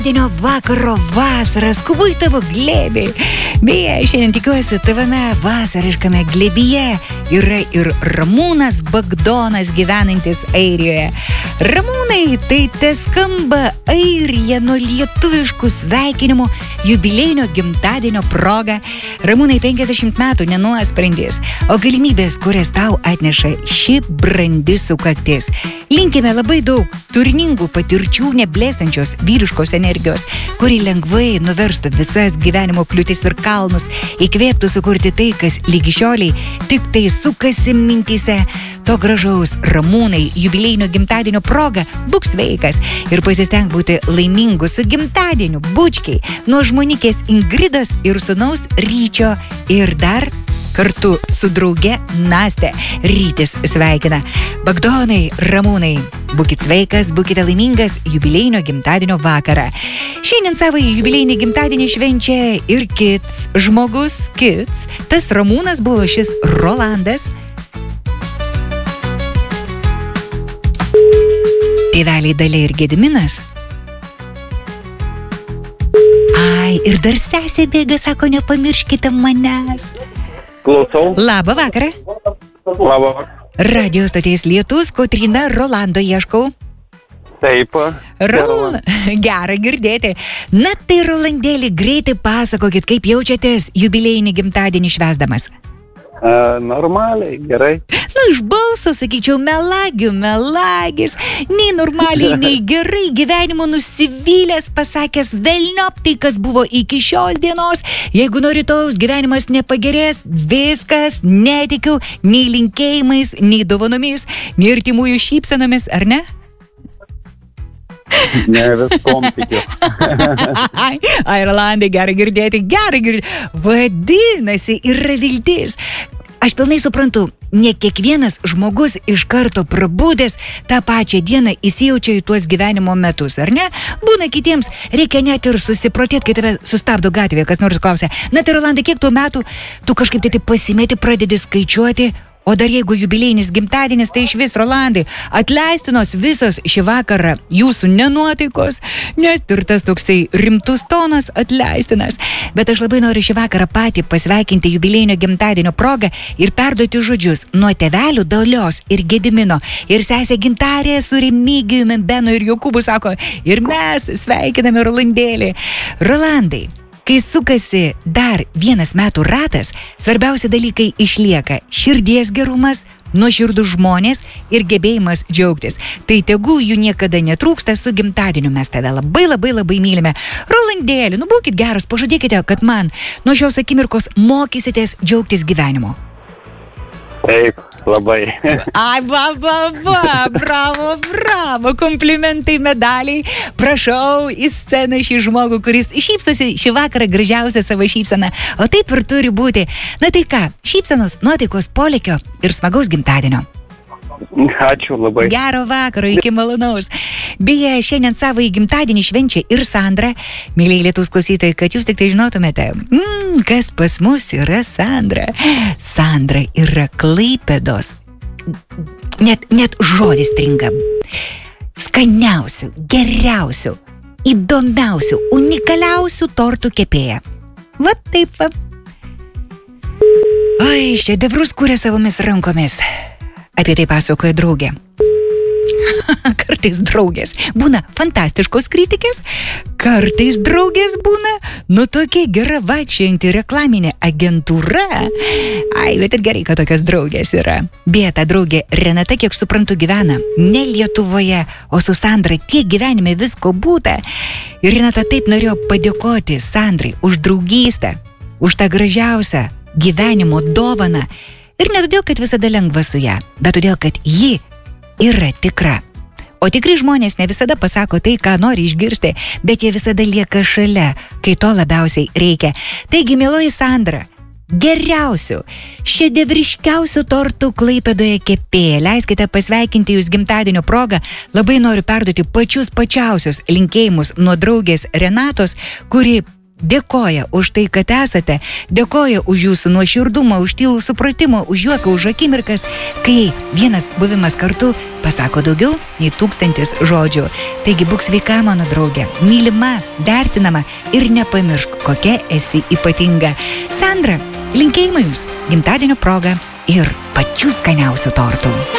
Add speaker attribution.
Speaker 1: Dienio vakaro vasarą skubu į tavo glėbį. Beje, šiandien tikiuosi tavame vasariškame glėbyje yra ir Ramūnas Bagdonas gyvenantis Airijoje. Ramūnai, tai te skamba Airija nuo lietuviškų sveikinimų jubilėjinio gimtadienio proga. Ramūnai, 50 metų nenuosprendis, o galimybės, kurias tau atneša ši brandi sukaktis. Linkime labai daug turiningų patirčių, neblėstančios vyriškos energijos, kuri lengvai nuverstų visas gyvenimo kliūtis ir kalnus, įkvėptų sukurti tai, kas lygi šioliai tik tai sukasi mintyse. To gražaus Ramūnai jubilėjinio gimtadienio proga būk sveikas ir pasistenk būti laimingu su gimtadieniu, bučkiai, nuo žmonikės Ingridos ir sūnaus Ryčio ir dar kartu su drauge Nastė. Rytis sveikina. Bagdonai, Ramūnai, būkit sveikas, būkite laimingas jubilėjinio gimtadienio vakarą. Šiandien savo jubilėjinį gimtadienį švenčia ir kits žmogus, tas Ramūnas buvo šis Rolandas. Tėveliai Dalia ir Gediminas. Ai, ir dar sesė bėga, sako, nepamirškite manęs.
Speaker 2: Klausau.
Speaker 1: Labą vakarą.
Speaker 2: Labą vakarą.
Speaker 1: Radio stoties Lietus, Kotryna, Rolando ieškau.
Speaker 2: Taip.
Speaker 1: Gera girdėti. Na tai, Rolandėlį, greitai pasakokit, kaip jaučiatės jubilėjinį gimtadienį švęsdamas.
Speaker 2: Normaliai, gerai.
Speaker 1: Iš balso, sakyčiau, melagis. Nei normaliai, nei gerai, gyvenimo nusivylęs, pasakęs velniop tai, kas buvo iki šios dienos. Jeigu nuo rytojaus gyvenimas nepagerės, viskas, netikiu, nei linkėjimais, nei dovanomis, nei artimųjų šypsenomis, ar ne?
Speaker 2: Ne viskom tikiu.
Speaker 1: Ai, Rolandai, gerai girdėti. Vadinasi, yra viltis. Aš pilnai suprantu, ne kiekvienas žmogus iš karto prabudęs tą pačią dieną įsijaučia į tuos gyvenimo metus, ar ne? Būna kitiems, reikia net ir susiprotėti, kai tave sustabdo gatvėje, kas nors klausia. Na tai, Rolandai, kiek tų metų tu kažkaip tai pasimeti, pradedi skaičiuoti? O dar jeigu jubilėjinis gimtadienis, tai iš vis, Rolandai, atleistinos visos šį vakarą jūsų nenuotaikos, nes ir tas toksai rimtus tonas atleistinas. Bet aš labai noriu šį vakarą patį pasveikinti jubilėjinio gimtadienio progą ir perduoti žodžius nuo tėvelių Dalios ir Gedimino ir sesė Gintarė su Remigijumi, Benu ir Jokūbu sako, ir mes sveikiname Rolandėlį. Rolandai, kai sukasi dar vienas metų ratas, svarbiausi dalykai išlieka širdies gerumas, nuoširdūs žmonės ir gebėjimas džiaugtis. Tai tegul jų niekada netrūksta, su gimtadieniu mes tave labai mylime. Rolandėlį, būkit geras, pažadėkite, kad man nuo šios akimirkos mokysitės džiaugtis gyvenimu.
Speaker 2: Taip, labai.
Speaker 1: Ai, bravo, komplimentai, medaliai. Prašau į sceną šį žmogų, kuris šypsosi šį vakarą gražiausią savo šypseną. O taip ir turi būti. Na tai ką, šypsenos, nuotaikos, polėkio ir smagaus gimtadienio.
Speaker 2: Ačiū labai.
Speaker 1: Gero vakaro, iki malonaus. Beje, šiandien savo gimtadienį švenčia ir Sandra. Mėlyje Lietuvos klausytojai, kad jūs tik tai žinotumėte, kas pas mus yra Sandra. Sandra yra Klaipėdos. Net žodis stringa. Skaniausių, geriausių, įdomiausių, unikaliausių tortų kepėja. Va taip va. Oi, šedevrus kūrė savomis rankomis. Apie tai pasakoja draugė. Kartais draugės būna fantastiškos kritikės, kartais draugės būna, tokia gera vaikščiojanti reklaminė agentūra. Ai, bet ir gerai, kad tokios draugės yra. Beje, ta draugė Renata, kiek suprantu, gyvena ne Lietuvoje, o su Sandra tiek gyvenime visko būta. Ir Renata taip norėjo padėkoti Sandrai už draugystę, už tą gražiausią gyvenimo dovaną. Ir ne todėl, kad visada lengva su ją, bet todėl, kad ji yra tikra. O tikri žmonės ne visada pasako tai, ką nori išgirsti, bet jie visada lieka šalia, kai to labiausiai reikia. Taigi, mieloji Sandra, geriausių, šedevriškiausių tortų Klaipėdoje kepėja. Leiskite pasveikinti jūs gimtadienio progą. Labai noriu perduoti pačiausius linkėjimus nuo draugės Renatos, kuri dėkoja už tai, kad esate, dėkoja už jūsų nuoširdumą, už tylų supratimą, už juoką, už akimirkas, kai vienas buvimas kartu pasako daugiau nei 1000 žodžių. Taigi būk sveika, mano draugė, mylima, vertinama ir nepamiršk, kokia esi ypatinga. Sandra, linkėjimai jums gimtadienio proga ir pačių skaniausių tortų.